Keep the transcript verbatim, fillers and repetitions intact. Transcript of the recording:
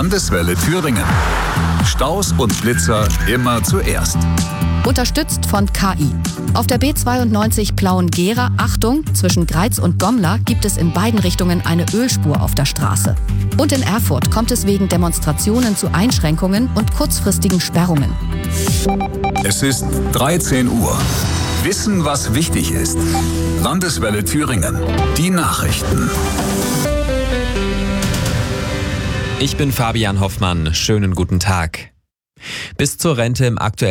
Landeswelle Thüringen. Staus und Blitzer immer zuerst. Unterstützt von K I. Auf der B zweiundneunzig Plauen-Gera, Achtung, zwischen Greiz und Gomla gibt es in beiden Richtungen eine Ölspur auf der Straße. Und in Erfurt kommt es wegen Demonstrationen zu Einschränkungen und kurzfristigen Sperrungen. Es ist dreizehn Uhr. Wissen, was wichtig ist. Landeswelle Thüringen. Die Nachrichten. Ich bin Fabian Hoffmann. Schönen guten Tag. Bis zur Rente im aktuellen